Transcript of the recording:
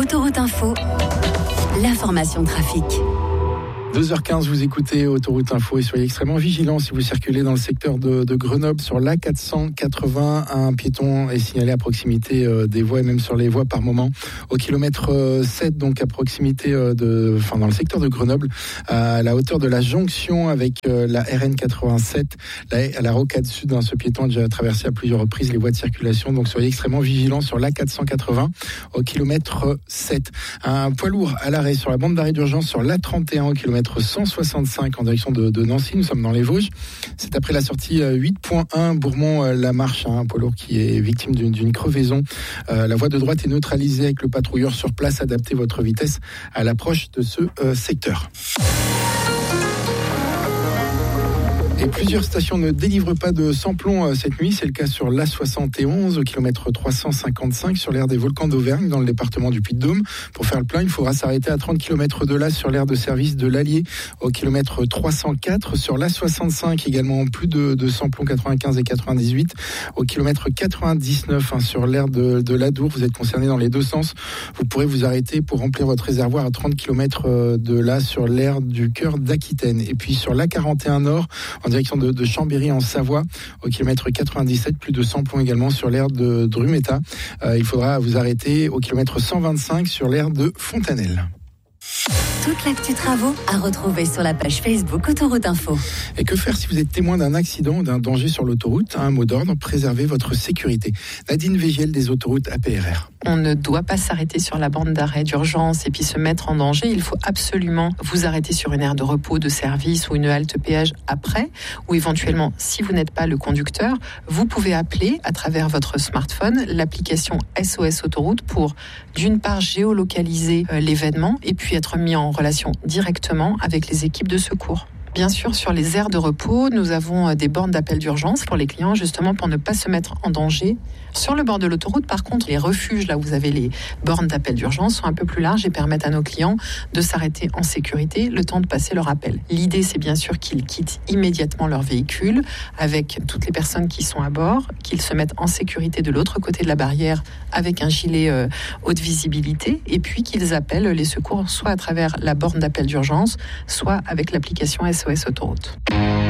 Autoroute Info, l'information trafic. 2h15, vous écoutez Autoroute Info et soyez extrêmement vigilants si vous circulez dans le secteur de Grenoble sur l'A480. Un piéton est signalé à proximité des voies et même sur les voies par moment. Au kilomètre 7, donc à proximité dans le secteur de Grenoble, à la hauteur de la jonction avec la RN87, à la rocade sud. Ce piéton a déjà traversé à plusieurs reprises les voies de circulation. Donc soyez extrêmement vigilants sur l'A480 au kilomètre 7. Un poids lourd à l'arrêt sur la bande d'arrêt d'urgence sur l'A31 au kilomètre 165 en direction de Nancy. Nous sommes dans les Vosges. C'est après la sortie 8.1 Bourmont-La Marche, un poids lourd qui est victime d'une crevaison. La voie de droite est neutralisée avec le patrouilleur sur place. Adaptez votre vitesse à l'approche de ce secteur. Et plusieurs stations ne délivrent pas de samplon cette nuit. C'est le cas sur l'A71 au kilomètre 355 sur l'aire des volcans d'Auvergne dans le département du Puy-de-Dôme. Pour faire le plein, il faudra s'arrêter à 30 km de là sur l'aire de service de l'Allier au kilomètre 304. Sur l'A65 également plus de samplon 95 et 98 au kilomètre 99 sur l'aire de l'Adour. Vous êtes concerné dans les deux sens. Vous pourrez vous arrêter pour remplir votre réservoir à 30 km de là sur l'aire du cœur d'Aquitaine. Et puis sur l'A41 Nord en direction de Chambéry en Savoie, au kilomètre 97, plus de samplon également sur l'aire de Drumeta. Il faudra vous arrêter au kilomètre 125 sur l'aire de Fontanelle. Toute l'actu travaux à retrouver sur la page Facebook Autoroute Info. Et que faire si vous êtes témoin d'un accident ou d'un danger sur l'autoroute ? Un mot d'ordre, préservez votre sécurité. Nadine Végiel des autoroutes APRR. On ne doit pas s'arrêter sur la bande d'arrêt d'urgence et puis se mettre en danger. Il faut absolument vous arrêter sur une aire de repos, de service ou une halte péage après. Ou éventuellement, si vous n'êtes pas le conducteur, vous pouvez appeler à travers votre smartphone l'application SOS Autoroute pour d'une part géolocaliser l'événement et puis être mis en relation directement avec les équipes de secours. Bien sûr, sur les aires de repos, nous avons des bornes d'appel d'urgence pour les clients, justement pour ne pas se mettre en danger. Sur le bord de l'autoroute, par contre, les refuges, là où vous avez les bornes d'appel d'urgence, sont un peu plus larges et permettent à nos clients de s'arrêter en sécurité le temps de passer leur appel. L'idée, c'est bien sûr qu'ils quittent immédiatement leur véhicule avec toutes les personnes qui sont à bord, qu'ils se mettent en sécurité de l'autre côté de la barrière avec un gilet haute visibilité et puis qu'ils appellent les secours soit à travers la borne d'appel d'urgence, soit avec l'application SOS Autoroute.